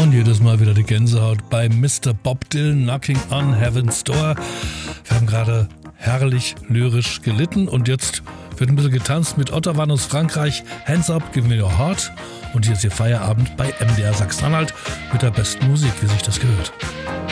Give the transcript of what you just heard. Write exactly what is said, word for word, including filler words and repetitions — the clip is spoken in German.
Und jedes Mal wieder die Gänsehaut bei Mister Bob Dylan, Knocking on Heaven's Door. Wir haben gerade herrlich lyrisch gelitten und jetzt wird ein bisschen getanzt mit Ottawa aus Frankreich. Hands up, give me your heart. Und hier ist Ihr Feierabend bei M D R Sachsen-Anhalt mit der besten Musik, wie sich das gehört.